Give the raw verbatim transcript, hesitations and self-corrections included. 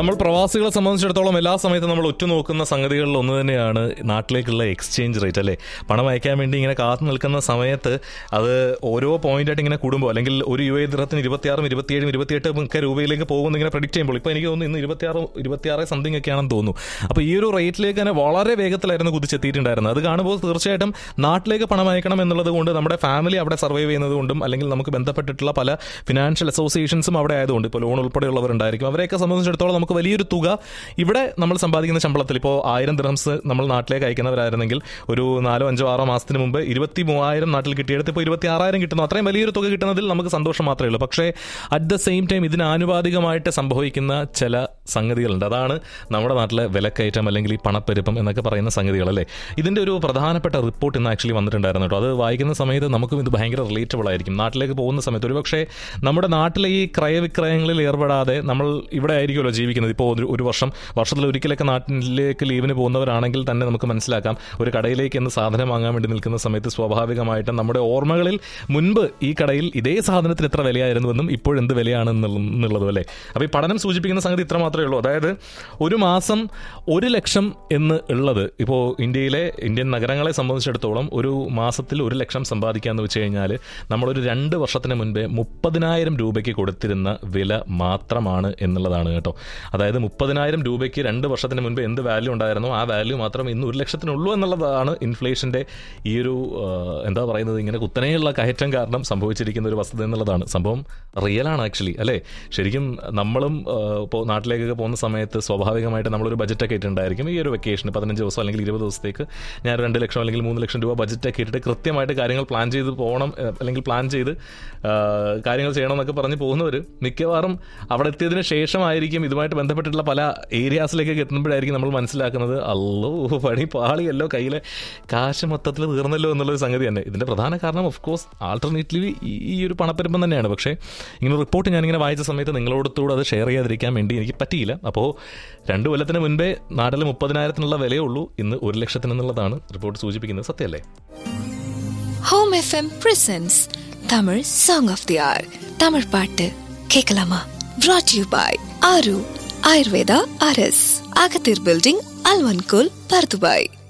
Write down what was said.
നമ്മൾ പ്രവാസികളെ സംബന്ധിച്ചിടത്തോളം എല്ലാ സമയത്തും നമ്മൾ ഉറ്റുനോക്കുന്ന സംഗതികളിൽ ഒന്ന് തന്നെയാണ് നാട്ടിലേക്കുള്ള എക്സ്ചേഞ്ച് റേറ്റ് അല്ലേ. പണം അയക്കാൻ വേണ്ടി ഇങ്ങനെ കാത്തു നിൽക്കുന്ന സമയത്ത് അത് ഓരോ പോയിന്റായിട്ട് ഇങ്ങനെ കൂടുമ്പോൾ, അല്ലെങ്കിൽ ഒരു യു എ ദിർഹത്തിന് ഇരുപത്തിയാറും ഇരുപത്തിയേഴും ഇരുപത്തിയെട്ടും ഒക്കെ രൂപയിലേക്ക് പോകുമെന്ന് ഇങ്ങനെ പ്രഡിക്റ്റ് ചെയ്യുമ്പോൾ ഇപ്പോൾ എനിക്ക് തോന്നുന്നു ഇന്ന് ഇരുപത്തിയാറ് ഇരുപത്തിയാറ് സംതിങ് ഒക്കെയാണെന്ന് തോന്നുന്നു. അപ്പോൾ ഈ ഒരു റേറ്റിലേക്ക് തന്നെ വളരെ വേഗത്തിലായിരുന്നു കുതിച്ചെത്തിയിട്ടുണ്ടായിരുന്നത്. അത് കാണുമ്പോൾ തീർച്ചയായിട്ടും നാട്ടിലേക്ക് പണം അയക്കണം എന്നുള്ളത് കൊണ്ട് നമ്മുടെ ഫാമിലി അവിടെ സർവൈവ് ചെയ്യുന്നത് കൊണ്ടും, അല്ലെങ്കിൽ നമുക്ക് ബന്ധപ്പെട്ടിട്ടുള്ള പല ഫിനാൻഷ്യൽ അസോസിയേഷൻസും അവിടെ ആയതുകൊണ്ട്, ഇപ്പോൾ ലോൺ ഉൾപ്പെടെയുള്ളവരുണ്ടായിരിക്കും, അവരെയൊക്കെ സംബന്ധിച്ചിടത്തോളം നമുക്ക് വലിയൊരു തുക ഇവിടെ നമ്മൾ സമ്പാദിക്കുന്ന ശമ്പളത്തിൽ ഇപ്പോൾ ആയിരം ദിർഹംസ് നമ്മൾ നാട്ടിലേക്ക് അയക്കുന്നവരായിരുന്നെങ്കിൽ ഒരു നാലോ അഞ്ചോ ആറോ മാസത്തിന് മുമ്പ് ഇരുപത്തി മൂവായിരം നാട്ടിൽ കിട്ടിയെടുത്ത് ഇപ്പോൾ ഇരുപത്തി ആറായിരം കിട്ടുന്നു. അത്രയും വലിയൊരു തുക കിട്ടുന്നതിൽ നമുക്ക് സന്തോഷം മാത്രമേ ഉള്ളൂ. പക്ഷേ അറ്റ് ദ സെയിം ടൈം ഇതിന് ആനുപാതികമായിട്ട് സംഭവിക്കുന്ന ചില സംഗതികളുണ്ട്. അതാണ് നമ്മുടെ നാട്ടിലെ വിലക്കയറ്റം അല്ലെങ്കിൽ ഈ പണപ്പെരുപ്പം എന്നൊക്കെ പറയുന്ന സംഗതികൾ അല്ലേ. ഇതിൻ്റെ ഒരു പ്രധാനപ്പെട്ട റിപ്പോർട്ട് ഇന്ന് ആക്ച്വലി വന്നിട്ടുണ്ടായിരുന്നു കേട്ടോ. അത് വായിക്കുന്ന സമയത്ത് നമുക്കും ഇത് ഭയങ്കര റിലേറ്റബിൾ ആയിരിക്കും. നാട്ടിലേക്ക് പോകുന്ന സമയത്ത് ഒരുപക്ഷെ നമ്മുടെ നാട്ടിലെ ഈ ക്രയവിക്രയങ്ങളിൽ ഏർപ്പെടാതെ നമ്മൾ ഇവിടെ ആയിരിക്കുമല്ലോ ജീവിക്കുന്നത്. ഇപ്പോൾ ഒരു ഒരു വർഷം വർഷത്തിൽ ഒരിക്കലൊക്കെ നാട്ടിലേക്ക് ലീവിന് പോകുന്നവരാണെങ്കിൽ തന്നെ നമുക്ക് മനസ്സിലാക്കാം, ഒരു കടയിലേക്ക് എന്ന് സാധനം വാങ്ങാൻ വേണ്ടി നിൽക്കുന്ന സമയത്ത് സ്വാഭാവികമായിട്ടും നമ്മുടെ ഓർമ്മകളിൽ മുൻപ് ഈ കടയിൽ ഇതേ സാധനത്തിന് എത്ര വിലയായിരുന്നുവെന്നും ഇപ്പോഴെന്ത് വിലയാണെന്നുള്ളതും അല്ലേ. അപ്പോൾ ഈ പഠനം സൂചിപ്പിക്കുന്ന സംഗതി ഇത്ര മാത്രമേ ഉള്ളൂ. അതായത് ഒരു മാസം ഒരു ലക്ഷം എന്ന് ഉള്ളത് ഇപ്പോൾ ഇന്ത്യയിലെ ഇന്ത്യൻ നഗരങ്ങളെ സംബന്ധിച്ചിടത്തോളം ഒരു മാസത്തിൽ ഒരു ലക്ഷം സമ്പാദിക്കാമെന്ന് വെച്ച് കഴിഞ്ഞാൽ നമ്മളൊരു രണ്ട് വർഷത്തിന് മുൻപേ മുപ്പതിനായിരം രൂപയ്ക്ക് കൊടുത്തിരുന്ന വില മാത്രമാണ് എന്നുള്ളതാണ് കേട്ടോ. അതായത് മുപ്പതിനായിരം രൂപയ്ക്ക് രണ്ട് വർഷത്തിന് മുൻപ് എന്ത് വാല്യൂ ഉണ്ടായിരുന്നോ ആ വാല്യൂ മാത്രം ഇന്ന് ഒരു ലക്ഷത്തിനുള്ളൂ എന്നുള്ളതാണ് ഇൻഫ്ലേഷൻ്റെ ഈ ഒരു എന്താ പറയുന്നത്, ഇങ്ങനെ കുത്തനെയുള്ള കയറ്റം കാരണം സംഭവിച്ചിരിക്കുന്ന ഒരു വസ്തുത എന്നുള്ളതാണ്. സംഭവം റിയലാണ് ആക്ച്വലി അല്ലേ. ശരിക്കും നമ്മളും ഇപ്പോൾ നാട്ടിലേക്കൊക്കെ പോകുന്ന സമയത്ത് സ്വാഭാവികമായിട്ട് നമ്മളൊരു ബജറ്റൊക്കെ ഇട്ടുണ്ടായിരിക്കും. ഈ ഒരു വെക്കേഷന് പതിനഞ്ച് ദിവസം അല്ലെങ്കിൽ ഇരുപത് ദിവസത്തേക്ക് ഞാൻ രണ്ട് ലക്ഷം അല്ലെങ്കിൽ മൂന്ന് ലക്ഷം രൂപ ബജറ്റൊക്കെ ഇട്ടിട്ട് കൃത്യമായിട്ട് കാര്യങ്ങൾ പ്ലാൻ ചെയ്ത് പോകണം, അല്ലെങ്കിൽ പ്ലാൻ ചെയ്ത് കാര്യങ്ങൾ ചെയ്യണം എന്നൊക്കെ പറഞ്ഞ് പോകുന്നവർ മിക്കവാറും അവിടെ എത്തിയതിന് ശേഷമായിരിക്കും ഇതുമായിട്ട് ബന്ധപ്പെട്ടിട്ടുള്ള പല ഏരിയാസിലേക്കൊക്കെ എത്തുമ്പോഴായിരിക്കും നമ്മൾ മനസ്സിലാക്കുന്നത്, അല്ലോ പണി പാളിയല്ലോ, കയ്യിലെ കാശ് മൊത്തത്തിൽ തീർന്നല്ലോ എന്നുള്ളൊരു സംഗതി തന്നെ. ഇതിൻ്റെ പ്രധാന കാരണം ഓഫ് കോഴ്സ് ആൾട്ടർനേറ്റീവ്ലി ഈ ഒരു പണപ്പെരുപ്പം തന്നെയാണ്. പക്ഷേ ഇങ്ങനെ റിപ്പോർട്ട് ഞാനിങ്ങനെ വായിച്ച സമയത്ത് നിങ്ങളോടത്തൂടെ അത് ഷെയർ ചെയ്യാതിരിക്കാൻ വേണ്ടി എനിക്ക് പറ്റിയില്ല. അപ്പോൾ രണ്ട് കൊല്ലത്തിന് മുൻപേ നാട്ടിൽ മുപ്പതിനായിരത്തിനുള്ള വിലയേ ഉള്ളൂ, ഇന്ന് ഒരു ലക്ഷത്തിനെന്നുള്ളതാണ് റിപ്പോർട്ട് സൂചിപ്പിക്കുന്നത്. സത്യമല്ലേ? Home F M presence Tamil song of the R. Tamil പാട്ട് കേക്കലാമാ. brought to you by ആരു Ayurveda R S, അകത്തീർ building, അൽവൻകൂൽ, Bur Dubai.